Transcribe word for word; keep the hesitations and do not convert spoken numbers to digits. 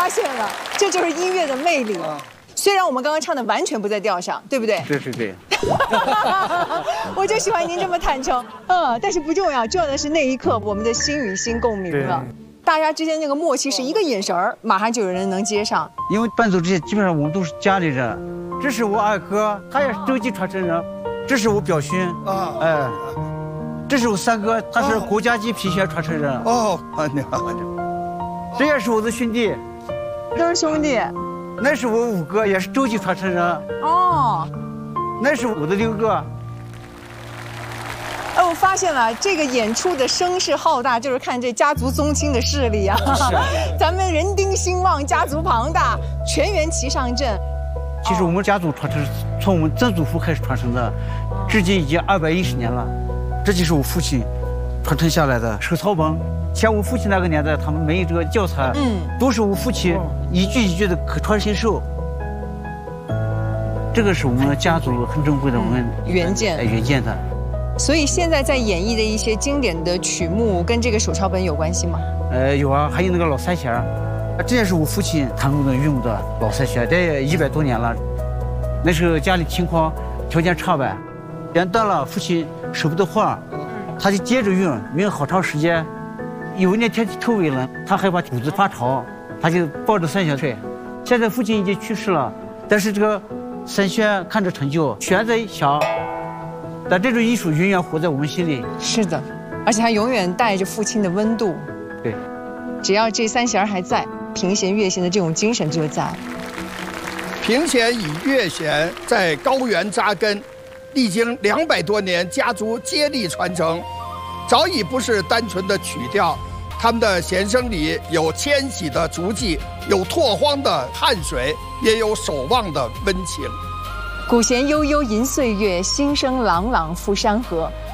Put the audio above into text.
发现了，这就是音乐的魅力。虽然我们刚刚唱的完全不在调上，对不对？ 对对对。 我就喜欢您这么坦诚。嗯，但是不重要，重要的是那一刻我们的心与心共鸣了。大家之间那个默契是一个眼神儿，马上就有人能接上。 因为伴奏这些基本上我们都是家里人，这是我二哥，他也是洲际传承人，这是我表兄啊，哎，这是我三哥，他是国家级皮弦传承人。哦，你好，这也是我的兄弟， 都是兄弟。 那是我五哥，也是洲际传承人。哦，那是我的六哥。 哎，我发现了，这个演出的声势浩大，就是看这家族宗亲的势力啊！咱们人丁兴旺，家族庞大，全员齐上阵。 其实我们家族传承从我们曾祖父开始传承的，至今已经二百一十年了。这就是我父亲传承下来的手抄本。像我父亲那个年代，他们没有这个教材，嗯，都是我父亲一句一句的口传心授。这个是我们家族很珍贵的我们原件， 原件的。 所以现在在演绎的一些经典的曲目，跟这个手抄本有关系吗？ 呃，有啊，还有那个老三弦儿，这也是我父亲弹过的用的老三弦，这也一百多年了。那时候家里情况条件差呗，弦断了，父亲舍不得换，他就接着用，用好长时间。有一年天气特别冷，他害怕肚子发潮，他就抱着三弦睡。现在父亲已经去世了，但是这个三弦看着陈旧，弦在响。但这种艺术永远活在我们心里。 是的，而且它永远带着父亲的温度。 对， 只要这三弦还在，平弦乐弦的这种精神就在。 平弦与乐弦在高原扎根，历经两百多年，家族接力传承，早已不是单纯的曲调，他们的弦声里有迁徙的足迹，有拓荒的汗水，也有守望的温情。 古弦悠悠吟岁月，新声朗朗赴山河。